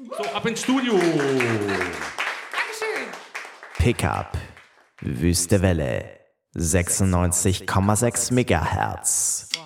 So, ab ins Studio. Dankeschön. Pickup, Wüste Welle, 96,6 Megahertz.